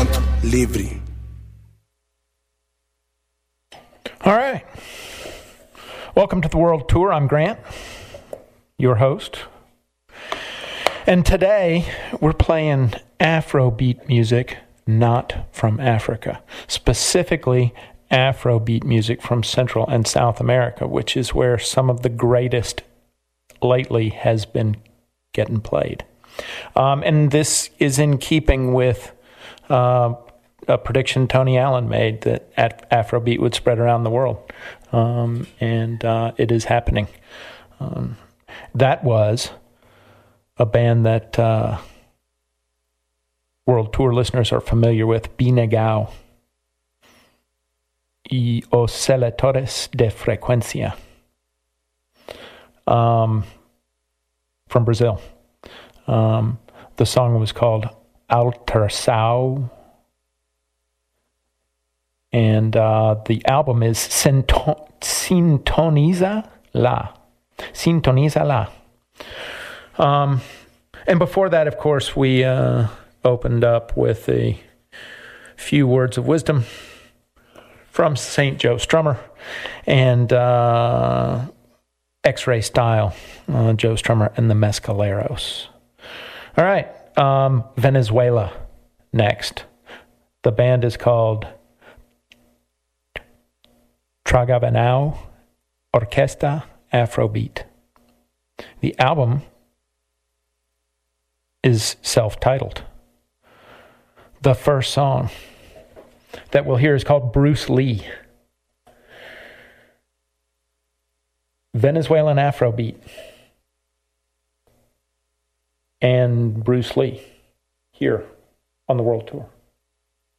livre. All right. Welcome to the World Tour. I'm Grant, your host. And today we're playing Afrobeat music not from Africa. Specifically, Afrobeat music from Central and South America, which is where some of the greatest lately has been getting played. And this is in keeping with a prediction Tony Allen made that Afrobeat would spread around the world. And it is happening. That was a band that World Tour listeners are familiar with, Binegao y Osciladores de Frecuencia, from Brazil. The song was called Alterçao, and the album is Sintoniza Lá. Sintoniza Lá. And before that, of course, we opened up with a few words of wisdom from St. Joe Strummer and X-Ray Style, Joe Strummer and the Mescaleros. All right, Venezuela next. The band is called Travagão Orquestra Afrobeat. The album is self-titled. The first song that we'll hear is called Bruce Lee. Venezuelan Afrobeat and Bruce Lee here on the World Tour.